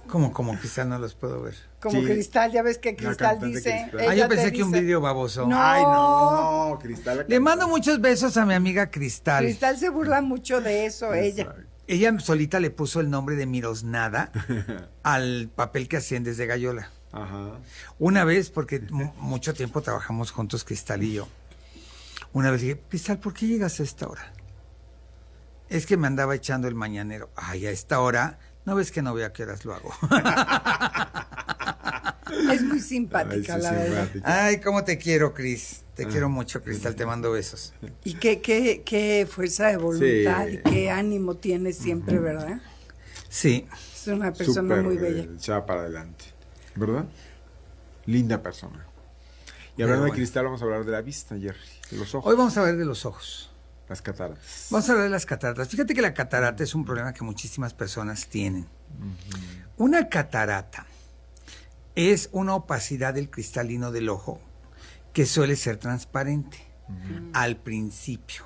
Como cristal no los puedo ver. Como Sí. Cristal, ya ves que La Cristal cantante dice... Cristal. Ah, ella yo te pensé que un dice- vidrio baboso. No. Ay, no, Cristal. la Le mando cantante. muchos besos a mi amiga Cristal. Cristal se burla mucho de eso, ella. Exacto. Ella solita le puso el nombre de Mirosnada al papel que hacían desde Gallola. Ajá. Una vez, porque mucho tiempo trabajamos juntos, Cristal y yo. Una vez dije, Cristal, ¿por qué llegas a esta hora? Es que me andaba echando el mañanero. Ay, a esta hora, ¿no ves que no veo a qué horas lo hago? Es muy simpática, Ay, sí, la verdad. simpática. Ay, cómo te quiero, Cris. Te quiero mucho, Cristal, te mando besos. Y qué fuerza de voluntad Sí. y qué ánimo tiene siempre, ¿verdad? Sí, Es una persona Súper, muy bella. echada para adelante. ¿Verdad? Linda persona. Y Pero hablando de bueno. Cristal, vamos a hablar de la vista, Jerry. De los ojos. hoy vamos a ver de los ojos. Las cataratas. Vamos a hablar de las cataratas. Fíjate que la catarata es un problema que muchísimas personas tienen. Una catarata es una opacidad del cristalino del ojo que suele ser transparente al principio.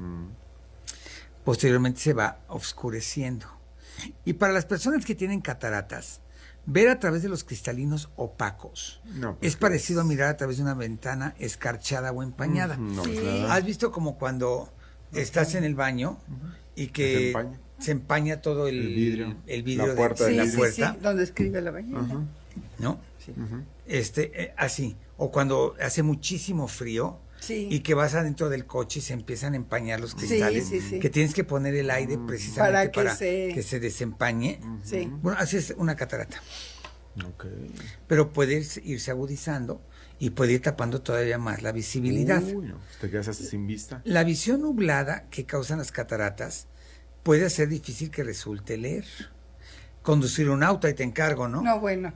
Posteriormente se va oscureciendo. Y para las personas que tienen cataratas, ver a través de los cristalinos opacos No, pues, es parecido a mirar a través de una ventana escarchada o empañada. No, Sí. pues nada. ¿Has visto como cuando estás en el baño y que se empaña todo el vidrio La puerta de del la vidrio. puerta? Sí, donde escribe la bañera. Ajá. ¿No? Sí. Así. O cuando hace muchísimo frío Sí. y que vas adentro del coche y se empiezan a empañar los cristales, sí. que tienes que poner el aire precisamente Para para que que se desempañe. Sí. Bueno, así es una catarata. Ok. Pero puede irse agudizando y puede ir tapando todavía más la visibilidad. Uy, no. Te quedas hasta sin vista. La visión nublada que causan las cataratas puede hacer difícil que resulte leer. Conducir un auto, ahí te encargo, ¿no? No, bueno.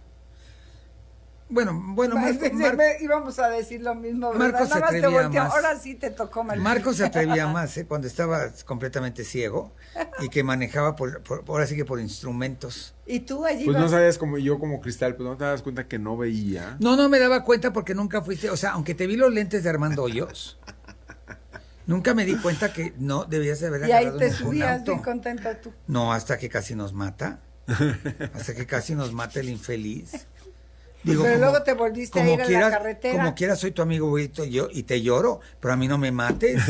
Bueno, Íbamos a decir lo mismo, ¿verdad? Marco se Nada más te atrevía volteó. más. Ahora sí te tocó, Marco. Marco se atrevía más, cuando estaba completamente ciego y que manejaba ahora sí que por instrumentos. Y tú allí Pues no vas- sabías como yo como Cristal, pues no te das cuenta que no veía. No me daba cuenta porque nunca fuiste, o sea, aunque te vi los lentes de Armando Hoyos, nunca me di cuenta que no debías de haber Y ahí agarrado te un subías auto. bien contenta tú. No, hasta que casi nos mata. Hasta que casi nos mata el infeliz. Pero luego te volviste a ir a la carretera. Como quieras, soy tu amigo y te lloro, pero a mí no me mates.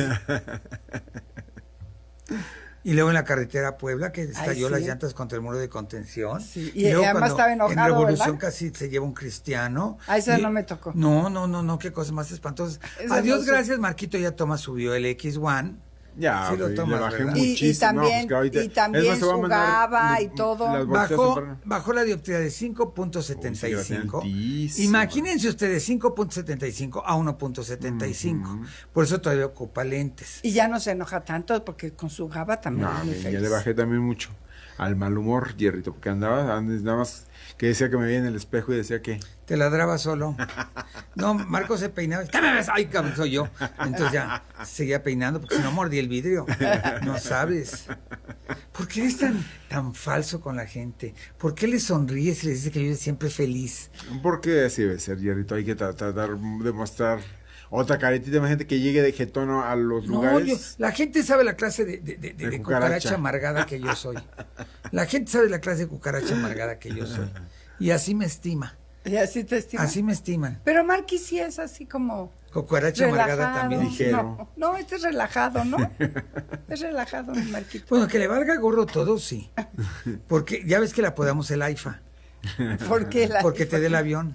Y luego en la carretera a Puebla, que estalló sí. las llantas contra el muro de contención. Sí, y luego además cuando estaba enojado, en Revolución ¿verdad? casi se lleva un cristiano. A esa no me tocó. No, qué cosas más espantosas. Esa Adiós, no sé. gracias, Marquito ya subió el X1. Ya, Sí lo pues, tomas, le bajé ¿verdad? muchísimo. Y también- pues, que ahorita- y también es más, te voy a mandar jugaba y todo. las boletas tempranas. Bajó la dioptría de Uy, sí, 5.75. altísima. Imagínense ustedes 5.75 a 1.75. Por eso todavía ocupa lentes. Y ya no se enoja tanto porque con su gaba también No, es muy ya feliz. le bajé también mucho al mal humor, Jerrito, porque andaba nada más que decía que me veía en el espejo y decía que Te ladraba solo. No, Marco se peinaba. ¿Qué me ves? Ay, cabrón, soy yo. Entonces ya seguía peinando porque si no mordí el vidrio. No sabes. ¿Por qué eres tan falso con la gente? ¿Por qué le sonríes y le dices que vives siempre feliz? porque así debe ser, Jerrito, hay que tratar de mostrar otra caretita. Imagínate que llegue de jetono a los No, lugares. la gente sabe la clase de De cucaracha cucaracha. amargada que yo soy. La gente sabe la clase de cucaracha amargada que yo soy. Y así me estima. Y así te estima. Así me estiman. Pero Marquis sí es así como Cucaracha relajado. amargada también. Ligero. No, este es relajado, ¿no? Es relajado, mi Marquito. Bueno, que le valga gorro todo, sí. Porque ya ves que la podamos el AIFA. ¿Por qué la Porque te dé el avión.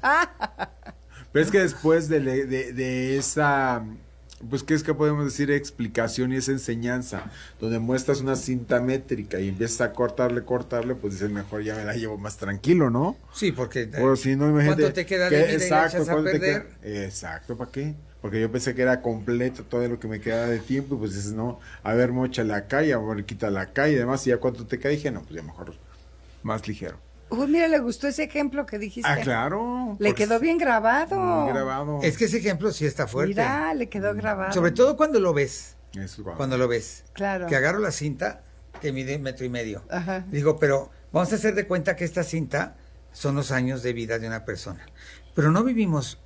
Pero es que después de esa, pues, ¿qué es que podemos decir? Explicación y esa enseñanza, donde muestras una cinta métrica y empiezas a cortarle, pues dices, mejor ya me la llevo más tranquilo, ¿no? Sí, porque O si no, imagínate. ¿cuánto te queda de vida y la echas a ¿cuánto te perder? queda? Exacto, ¿para qué? Porque yo pensé que era completo todo lo que me quedaba de tiempo, y pues dices, no, a ver, móchale acá y a ver, quítala acá y demás, y ya cuánto te queda, dije, no, pues ya mejor, más ligero. Uy, mira, le gustó ese ejemplo que dijiste. Ah, claro. Le porque quedó bien grabado. muy grabado. Es que ese ejemplo sí está fuerte. Mira, le quedó grabado. Sobre todo cuando lo ves. Eso, guau. Cuando lo ves. Claro. Que agarro la cinta que mide 1.5 metros. Ajá. Digo, pero vamos a hacer de cuenta que esta cinta son los años de vida de una persona. Pero no vivimos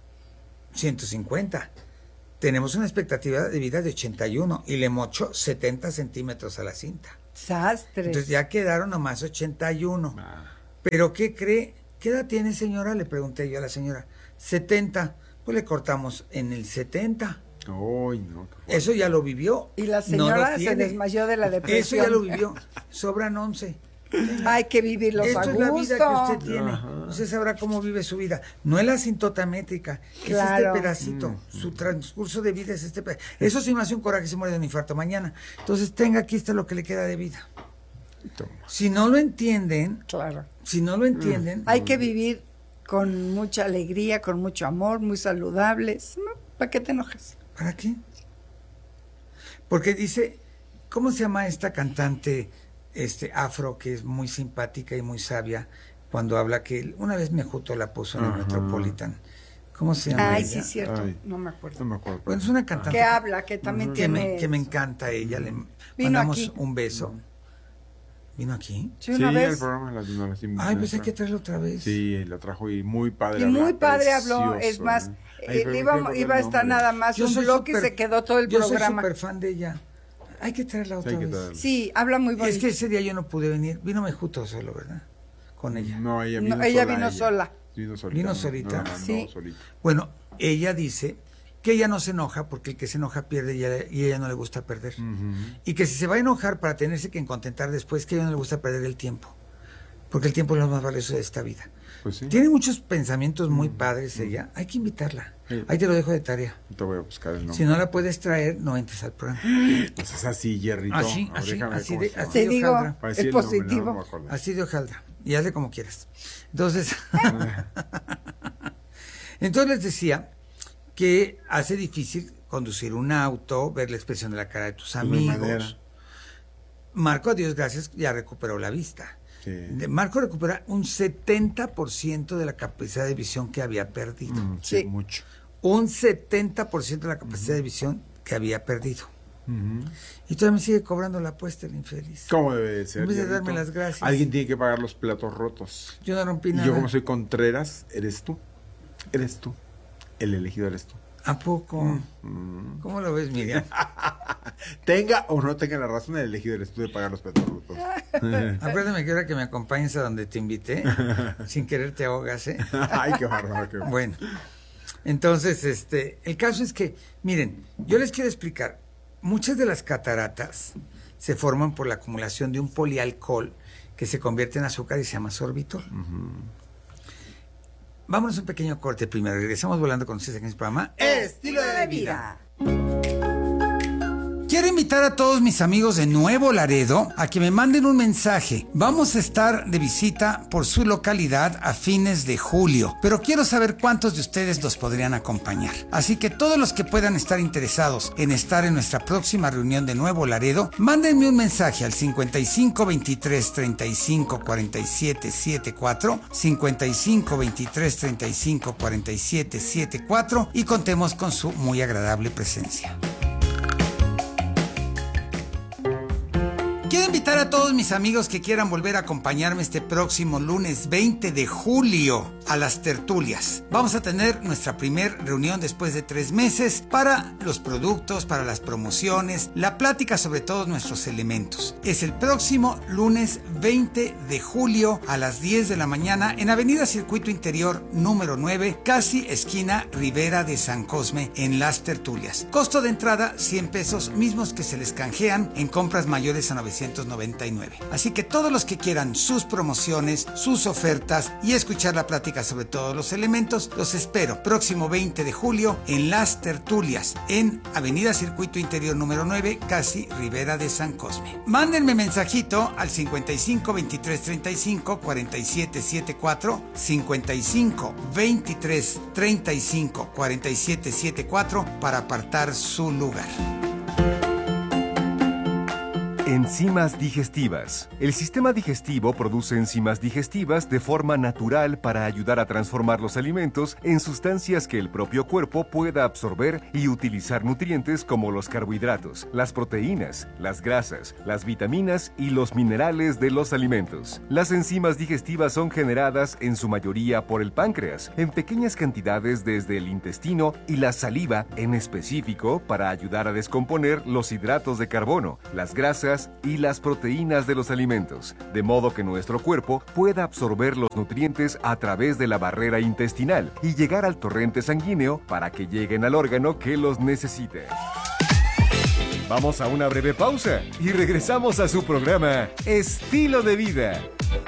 150. Tenemos una expectativa de vida de 81 y le mocho 70 centímetros a la cinta. Sastres. Entonces ya quedaron nomás 81. Ah, Pero ¿qué cree? ¿Qué edad tiene, señora? Le pregunté yo a la señora. 70. Pues le cortamos en el 70. Ay, no. Eso ya lo vivió. Y la No señora lo se tiene. desmayó de la depresión. Eso ya lo vivió. Sobran 11. Hay que vivirlos Esto a es gusto. la vida que usted tiene. Ajá. Usted sabrá cómo vive su vida. No es la asintoota métrica, es Claro. este pedacito. Su transcurso de vida es este pedacito. Eso sí me hace un coraje, se muere de un infarto mañana. Entonces, tenga, aquí está lo que le queda de vida. Toma. Si no lo entienden, Claro. hay Hay que vivir con mucha alegría, con mucho amor, muy saludables. ¿No? ¿Para qué te enojas? ¿Para qué? Porque dice, ¿cómo se llama esta cantante afro que es muy simpática y muy sabia cuando habla que una vez Mejuto la puso en el Ajá. Metropolitan? ¿Cómo se llama Ay, ella? sí, cierto. Ay. No me acuerdo. No me acuerdo. Bueno, es una cantante Que habla, que también que me, tiene... que me encanta ella. Le Vino mandamos aquí. un beso. ¿Vino aquí? Sí, una Sí, vez. el programa nos invitó. Ay, pues hay que traerlo otra vez. Sí, lo trajo y muy padre. Y muy habla, padre habló, precioso, es más, ¿eh? Ay, pero iba, no me iba a acuerdo estar el nombre. nada más Yo un soy bloque y súper- se quedó todo el Yo soy programa. súper fan de ella. Hay que traerla otra Hay que vez. traerla. Sí, habla muy bonito. Es que ese día yo no pude venir. Vino Mejuto solo, ¿verdad? Con ella. No, ella No, vino ella sola. vino sola. Vino solita. Vino no, solita. no, no, Sí. solita. Bueno, ella dice que ella no se enoja porque el que se enoja pierde y a ella no le gusta perder. Ujú. Y que si se va a enojar para tenerse que contentar después, que a ella no le gusta perder el tiempo. Porque el tiempo es lo más valioso de esta vida. Pues sí. Tiene muchos pensamientos muy padres ella. Hay que invitarla. Sí. Ahí te lo dejo de tarea. Te voy a buscar el nombre. Si no la puedes traer, no entres al programa. Pues es así, Jerrito. Así, A ver, así, déjame ver así cómo de- se llama. así Te digo, hojaldra. Para decir es el nombre, positivo. no me acuerdo. Así de hojaldra. Y hazle como quieras. Entonces, entonces les decía que hace difícil conducir un auto, ver la expresión de la cara de tus Pues no hay amigos. manera. Marco, a Dios gracias, ya recuperó la vista. Sí. Marco recupera un 70% de la capacidad de visión que había perdido. Sí, Sí. mucho. Un 70% de la capacidad de visión que había perdido. Ujú. Y todavía me sigue cobrando la apuesta el infeliz. ¿Cómo debe de ser? En vez de Jerrito? darme las gracias. Alguien tiene que pagar los platos rotos. Yo no rompí Y nada. yo, como soy Contreras, eres tú. Eres tú. El elegido eres tú. ¿A poco? ¿Cómo lo ves, Miriam? Tenga o no tenga la razón, el elegido eres tú de pagar los platos rotos. Acuérdame que ahora que me acompañes a donde te invité, sin querer te ahogas, ¿eh? Ay, qué bárbaro. Qué... Bueno, entonces, el caso es que, miren, yo les quiero explicar, muchas de las cataratas se forman por la acumulación de un polialcohol que se convierte en azúcar y se llama sorbitol. Vámonos a un pequeño corte primero, regresamos volando con ustedes en este programa. Estilo de vida. Quiero invitar a todos mis amigos de Nuevo Laredo a que me manden un mensaje. Vamos a estar de visita por su localidad a fines de julio, pero quiero saber cuántos de ustedes nos podrían acompañar. Así que todos los que puedan estar interesados en estar en nuestra próxima reunión de Nuevo Laredo, mándenme un mensaje al 55 23 35 47 74, 55 23 35 47 74 y contemos con su muy agradable presencia. Quiero invitar a todos mis amigos que quieran volver a acompañarme este próximo lunes 20 de julio a las tertulias. Vamos a tener nuestra primer reunión después de 3 meses para los productos, para las promociones, la plática sobre todos nuestros elementos. Es el próximo lunes 20 de julio a las 10 de la mañana en Avenida Circuito Interior número 9, casi esquina Ribera de San Cosme en las tertulias. Costo de entrada 100 pesos, mismos que se les canjean en compras mayores a 999. Así que todos los que quieran sus promociones, sus ofertas y escuchar la plática sobre todos los elementos, los espero próximo 20 de julio en las tertulias en Avenida Circuito Interior número 9, casi Ribera de San Cosme. Mándenme mensajito al 55 23 35 47 74, 55 23 35 47 74 para apartar su lugar. Enzimas digestivas. El sistema digestivo produce enzimas digestivas de forma natural para ayudar a transformar los alimentos en sustancias que el propio cuerpo pueda absorber y utilizar nutrientes como los carbohidratos, las proteínas, las grasas, las vitaminas y los minerales de los alimentos. Las enzimas digestivas son generadas en su mayoría por el páncreas, en pequeñas cantidades desde el intestino y la saliva en específico para ayudar a descomponer los hidratos de carbono, las grasas grasas y las proteínas de los alimentos, de modo que nuestro cuerpo pueda absorber los nutrientes a través de la barrera intestinal y llegar al torrente sanguíneo para que lleguen al órgano que los necesite. Vamos a una breve pausa y regresamos a su programa Estilo de Vida.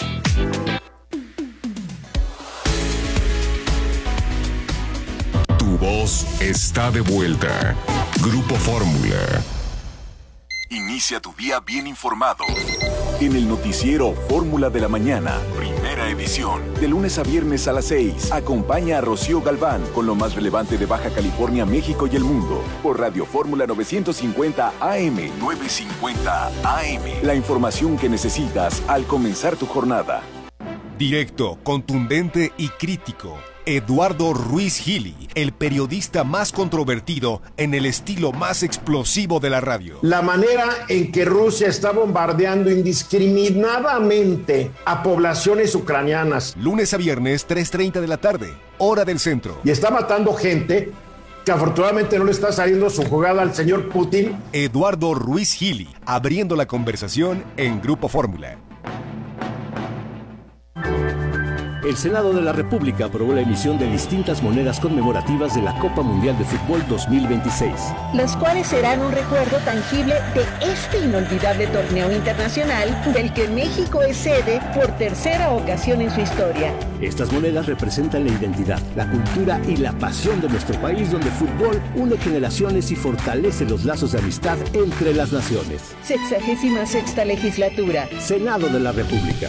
Tu voz está de vuelta. Grupo Fórmula. Inicia tu día bien informado. En el noticiero Fórmula de la Mañana, primera edición. De lunes a viernes a las 6. Acompaña a Rocío Galván con lo más relevante de Baja California, México y el mundo. Por Radio Fórmula 950 AM. 950 AM. La información que necesitas al comenzar tu jornada. Directo, contundente y crítico. Eduardo Ruiz Gili, el periodista más controvertido en el estilo más explosivo de la radio. La manera en que Rusia está bombardeando indiscriminadamente a poblaciones ucranianas. Lunes a viernes, 3:30 de la tarde, hora del centro. Y está matando gente que afortunadamente no le está saliendo su jugada al señor Putin. Eduardo Ruiz Gili, abriendo la conversación en Grupo Fórmula. El Senado de la República aprobó la emisión de distintas monedas conmemorativas de la Copa Mundial de Fútbol 2026. Las cuales serán un recuerdo tangible de este inolvidable torneo internacional del que México es sede por tercera ocasión en su historia. Estas monedas representan la identidad, la cultura y la pasión de nuestro país, donde el fútbol une generaciones y fortalece los lazos de amistad entre las naciones. 66ª legislatura. Senado de la República.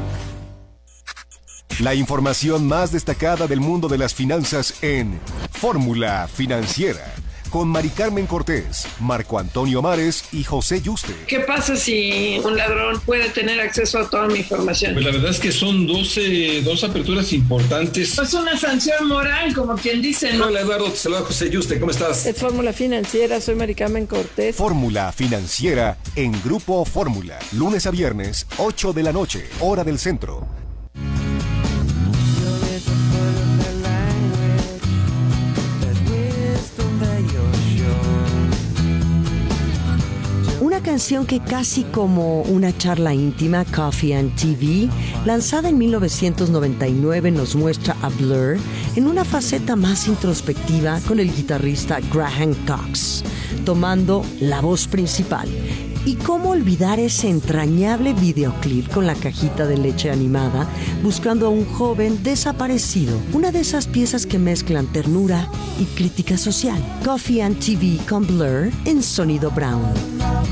La información más destacada del mundo de las finanzas en Fórmula Financiera, con Mari Carmen Cortés, Marco Antonio Mares y José Yuste. ¿Qué pasa si un ladrón puede tener acceso a toda mi información? Pues la verdad es que son dos aperturas importantes. Es una sanción moral, como quien dice, ¿no? Hola Eduardo, te saluda José Yuste, ¿cómo estás? Es Fórmula Financiera, soy Mari Carmen Cortés. Fórmula Financiera en Grupo Fórmula, lunes a viernes, 8 de la noche, hora del centro. Una canción que casi como una charla íntima, Coffee and TV, lanzada en 1999, nos muestra a Blur en una faceta más introspectiva con el guitarrista Graham Cox, tomando la voz principal. Y cómo olvidar ese entrañable videoclip con la cajita de leche animada, buscando a un joven desaparecido. Una de esas piezas que mezclan ternura y crítica social. Coffee and TV con Blur en Sonido Brown.